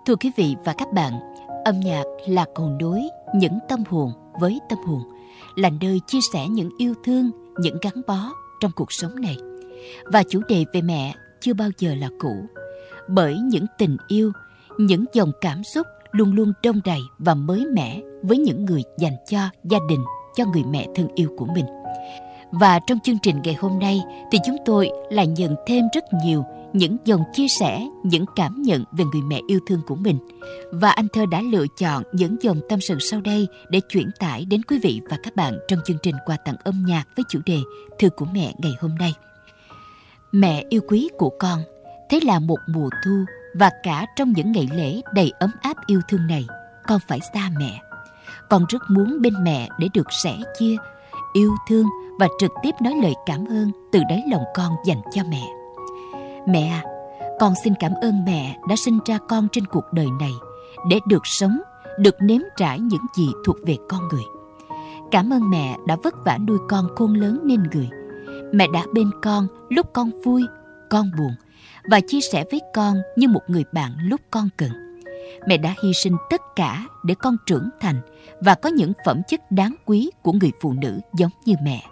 Thưa quý vị và các bạn, âm nhạc là cầu nối những tâm hồn với tâm hồn, là nơi chia sẻ những yêu thương, những gắn bó trong cuộc sống này. Và chủ đề về mẹ chưa bao giờ là cũ, bởi những tình yêu, những dòng cảm xúc luôn luôn đong đầy và mới mẻ với những người dành cho gia đình, cho người mẹ thân yêu của mình. Và trong chương trình ngày hôm nay thì chúng tôi lại nhận thêm rất nhiều những dòng chia sẻ, những cảm nhận về người mẹ yêu thương của mình. Và anh Thơ đã lựa chọn những dòng tâm sự sau đây để chuyển tải đến quý vị và các bạn trong chương trình quà tặng âm nhạc với chủ đề Thư của mẹ ngày hôm nay. Mẹ yêu quý của con, thế là một mùa thu và cả trong những ngày lễ đầy ấm áp yêu thương này, con phải xa mẹ. Con rất muốn bên mẹ để được sẻ chia, yêu thương và trực tiếp nói lời cảm ơn từ đáy lòng con dành cho mẹ. Mẹ à, con xin cảm ơn mẹ đã sinh ra con trên cuộc đời này để được sống, được nếm trải những gì thuộc về con người. Cảm ơn mẹ đã vất vả nuôi con khôn lớn nên người. Mẹ đã bên con lúc con vui, con buồn và chia sẻ với con như một người bạn lúc con cần. Mẹ đã hy sinh tất cả để con trưởng thành và có những phẩm chất đáng quý của người phụ nữ giống như mẹ.